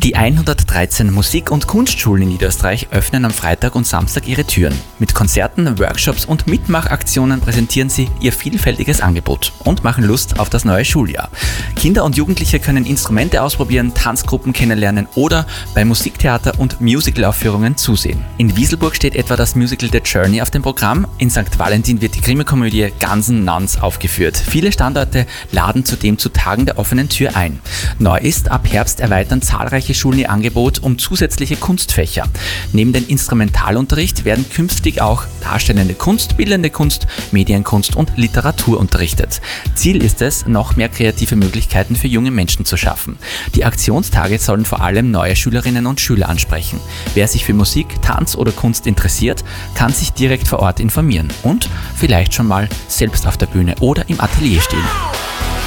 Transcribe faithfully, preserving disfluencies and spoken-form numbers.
Die hundertdreizehn Musik- und Kunstschulen in Niederösterreich öffnen am Freitag und Samstag ihre Türen. Mit Konzerten, Workshops und Mitmachaktionen präsentieren sie ihr vielfältiges Angebot und machen Lust auf das neue Schuljahr. Kinder und Jugendliche können Instrumente ausprobieren, Tanzgruppen kennenlernen oder bei Musiktheater- und Musicalaufführungen zusehen. In Wieselburg steht etwa das Musical The Journey auf dem Programm. In Sankt Valentin wird die Krimikomödie Guns N' Nuns aufgeführt. Viele Standorte laden zudem zu Tagen der offenen Tür ein. Neu ist, ab Herbst erweitern zahlreiche Schulen ihr Angebot um zusätzliche Kunstfächer. Neben dem Instrumentalunterricht werden künftig auch darstellende Kunst, bildende Kunst, Medienkunst und Literatur unterrichtet. Ziel ist es, noch mehr kreative Möglichkeiten für junge Menschen zu schaffen. Die Aktionstage sollen vor allem neue Schülerinnen und Schüler ansprechen. Wer sich für Musik, Tanz oder Kunst interessiert, kann sich direkt vor Ort informieren und vielleicht schon mal selbst auf der Bühne oder im Atelier stehen.